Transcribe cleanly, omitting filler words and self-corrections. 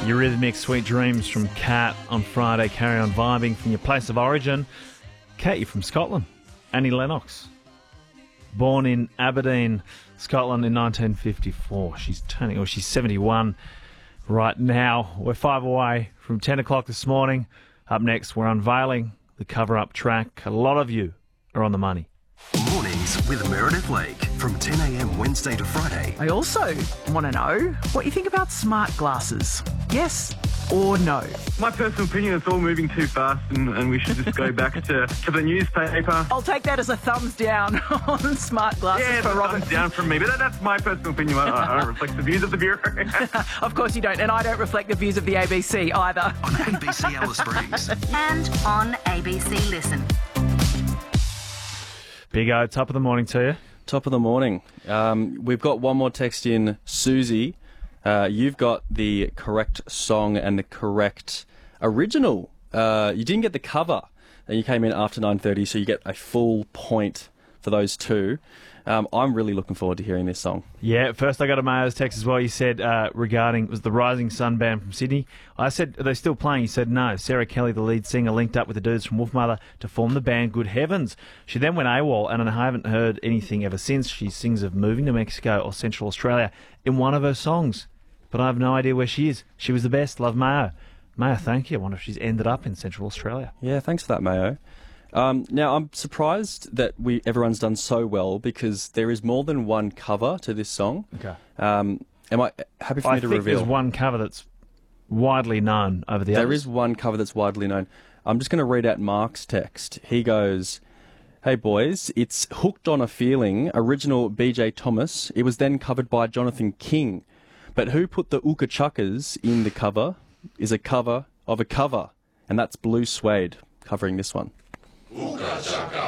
Eurythmics Sweet Dreams from Kat on Friday. Carry on vibing from your place of origin. Kat, you're from Scotland. Annie Lennox. Born in Aberdeen, Scotland in 1954. She's 71 right now. We're 5 away from 10 o'clock this morning. Up next, we're unveiling the cover-up track. A lot of you are on the money. Mornings with Meredith Lake from 10 a.m. Wednesday to Friday. I also want to know what you think about smart glasses. Yes or no? My personal opinion, it's all moving too fast and we should just go back to the newspaper. I'll take that as a thumbs down on smart glasses Yeah, for Robin. thumbs down from me, but that's my personal opinion. I don't reflect the views of the Bureau. Of course you don't, and I don't reflect the views of the ABC either. On ABC Alice Springs. And on ABC Listen. Big O, top of the morning to you. Top of the morning. We've got one more text in. Susie, you've got the correct song and the correct original. You didn't get the cover, and you came in after 9:30, so you get a full point for those two. I'm really looking forward to hearing this song. Yeah, first I got a Mayo's text as well. You said regarding, it was the Rising Sun band from Sydney. I said, are they still playing? You said no. Sarah Kelly, the lead singer, linked up with the dudes from Wolfmother to form the band Good Heavens. She then went AWOL, and I haven't heard anything ever since. She sings of moving to Mexico or Central Australia in one of her songs, but I have no idea where she is. She was the best. Love Mayo. Mayo, thank you. I wonder if she's ended up in Central Australia. Yeah, thanks for that, Mayo. Now, I'm surprised that everyone's done so well because there is more than one cover to this song. Okay. Am I happy for me to reveal? I think there's one cover that's widely known over the others. There is one cover that's widely known. I'm just going to read out Mark's text. He goes, "Hey boys, it's Hooked on a Feeling, original BJ Thomas. It was then covered by Jonathan King. But who put the Ooka Chuckers in the cover is a cover of a cover, and that's Blue Suede covering this one." Ooka Chaka,